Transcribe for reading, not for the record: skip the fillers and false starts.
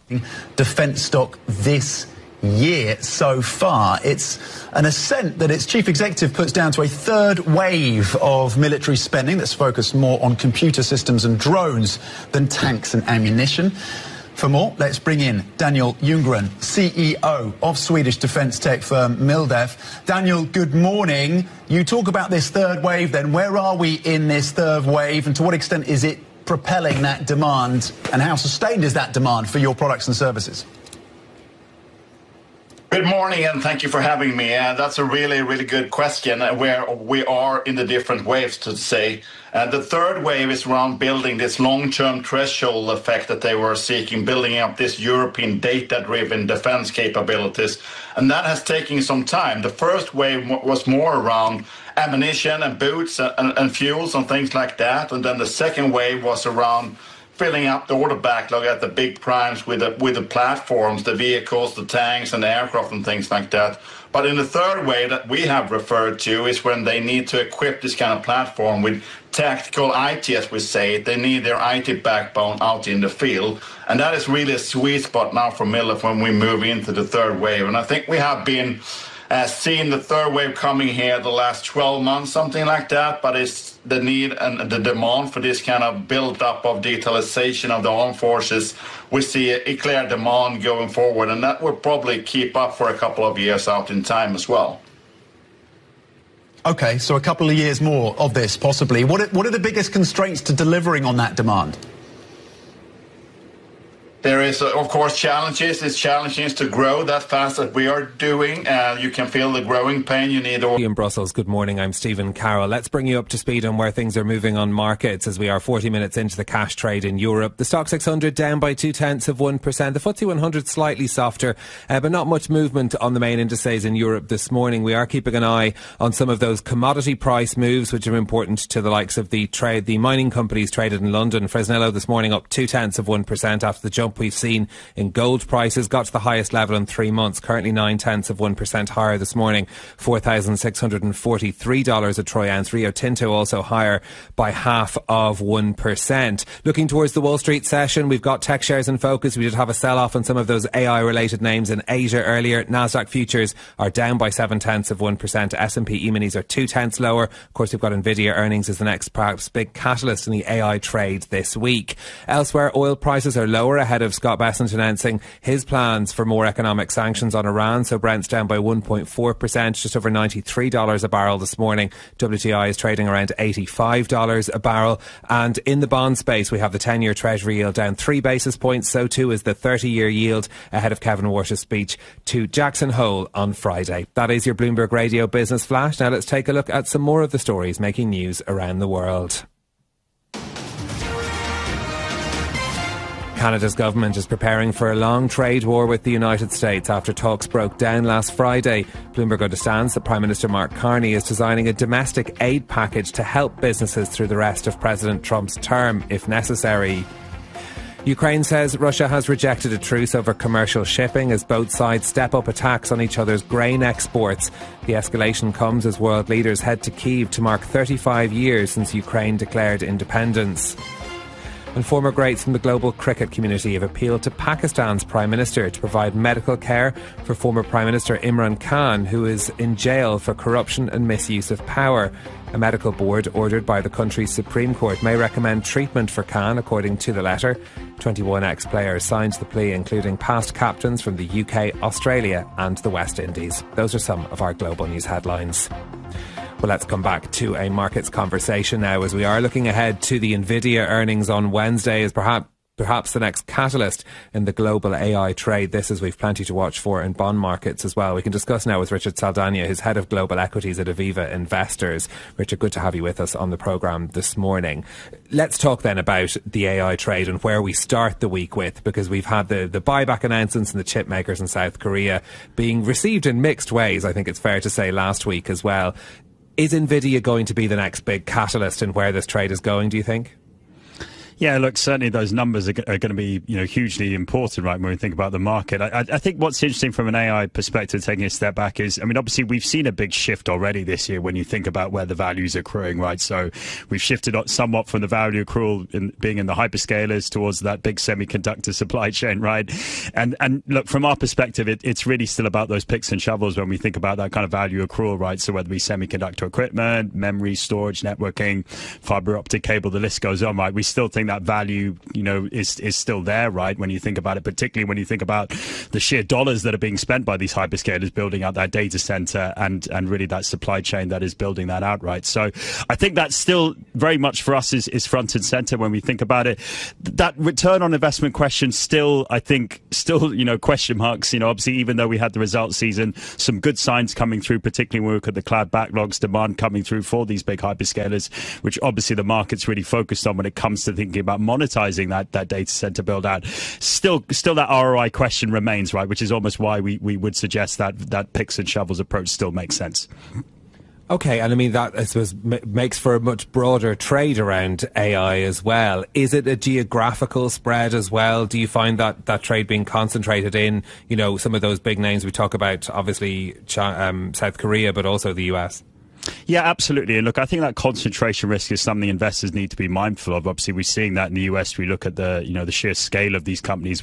defence stock this year so far. It's an ascent that its chief executive puts down to a third wave of military spending that's focused more on computer systems and drones than tanks and ammunition. For more, let's bring in Daniel Ljunggren, CEO of Swedish defence tech firm Mildef. Daniel, good morning. You talk about this third wave then. Where are we in this third wave, and to what extent is it propelling that demand, and how sustained is that demand for your products and services? Good morning, and thank you for having me. That's a really, really good question, where we are in the different waves, to say. The third wave is around building this long-term threshold effect that they were seeking, building up this European data-driven defense capabilities. And that has taken some time. The first wave was more around ammunition and boots and fuels and things like that. And then the second wave was around filling up the order backlog at the big primes with the platforms, the vehicles, the tanks and the aircraft and things like that. But in the third wave that we have referred to is when they need to equip this kind of platform with tactical IT, as we say. They need their IT backbone out in the field. And that is really a sweet spot now for Mildef when we move into the third wave. And I think we have been seeing the third wave coming here the last 12 months, something like that, but it's the need and the demand for this kind of build-up of digitalization of the armed forces. We see a clear demand going forward, and that will probably keep up for a couple of years out in time as well. Okay, so a couple of years more of this, possibly. What are the biggest constraints to delivering on that demand? There is, of course, challenges. It's challenging to grow that fast that we are doing. You can feel the growing pain. You need... In Brussels, good morning. I'm Stephen Carroll. Let's bring you up to speed on where things are moving on markets as we are 40 minutes into the cash trade in Europe. The Stock 600 down by 0.2%. The FTSE 100 slightly softer, but not much movement on the main indices in Europe this morning. We are keeping an eye on some of those commodity price moves, which are important to the likes of the mining companies traded in London. Fresnillo this morning up 0.2% after the jump we've seen in gold prices. Got to the highest level in 3 months, currently 0.9% higher this morning, $4,643 a troy ounce. Rio Tinto also higher by 0.5%. Looking towards the Wall Street session, we've got tech shares in focus. We did have a sell-off on some of those AI-related names in Asia earlier. Nasdaq futures are down by 0.7%. S&P E-minis are 0.2 lower. Of course, we've got Nvidia earnings as the next perhaps big catalyst in the AI trade this week. Elsewhere, oil prices are lower ahead of Scott Bessent announcing his plans for more economic sanctions on Iran. So Brent's down by 1.4%, just over $93 a barrel this morning. WTI is trading around $85 a barrel. And in the bond space, we have the 10-year Treasury yield down 3 basis points. So too is the 30-year yield ahead of Kevin Warsh's speech to Jackson Hole on Friday. That is your Bloomberg Radio Business Flash. Now let's take a look at some more of the stories making news around the world. Canada's government is preparing for a long trade war with the United States after talks broke down last Friday. Bloomberg understands that Prime Minister Mark Carney is designing a domestic aid package to help businesses through the rest of President Trump's term, if necessary. Ukraine says Russia has rejected a truce over commercial shipping as both sides step up attacks on each other's grain exports. The escalation comes as world leaders head to Kyiv to mark 35 years since Ukraine declared independence. And former greats from the global cricket community have appealed to Pakistan's Prime Minister to provide medical care for former Prime Minister Imran Khan, who is in jail for corruption and misuse of power. A medical board ordered by the country's Supreme Court may recommend treatment for Khan, according to the letter. 21 ex-players signed the plea, including past captains from the UK, Australia and the West Indies. Those are some of our global news headlines. Well, let's come back to a markets conversation now, as we are looking ahead to the Nvidia earnings on Wednesday as perhaps the next catalyst in the global AI trade. This, as we've plenty to watch for in bond markets as well. We can discuss now with Richard Saldana, who's head of global equities at Aviva Investors. Richard, good to have you with us on the programme this morning. Let's talk then about the AI trade and where we start the week with, because we've had the buyback announcements and the chip makers in South Korea being received in mixed ways, I think it's fair to say, last week as well. Is Nvidia going to be the next big catalyst in where this trade is going, do you think? Yeah, look, certainly those numbers are going to be, hugely important, right, when we think about the market. I think what's interesting from an AI perspective, taking a step back, is, obviously we've seen a big shift already this year when you think about where the values are accruing, right? So we've shifted somewhat from the value accrual being in the hyperscalers towards that big semiconductor supply chain, right? And look, from our perspective, it's really still about those picks and shovels when we think about that kind of value accrual, right? So whether it be semiconductor equipment, memory, storage, networking, fiber optic cable, the list goes on, right? We still think that value, is still there, right? When you think about it, particularly when you think about the sheer dollars that are being spent by these hyperscalers building out that data center and really that supply chain that is building that out, right? So I think that's still very much for us is front and center when we think about it. That return on investment question still, I think, question marks. Obviously, even though we had the results season, some good signs coming through, particularly when we look at the cloud backlogs, demand coming through for these big hyperscalers, which obviously the market's really focused on when it comes to thinking about monetizing that data center build out. Still that ROI question remains, right? Which is almost why we would suggest that picks and shovels approach still makes sense. Okay, and that, I suppose, makes for a much broader trade around AI as well. Is it a geographical spread as well? Do you find that trade being concentrated in, some of those big names we talk about, obviously South Korea, but also the US? Yeah, absolutely. And look, I think that concentration risk is something investors need to be mindful of. Obviously, we're seeing that in the US. We look at the sheer scale of these companies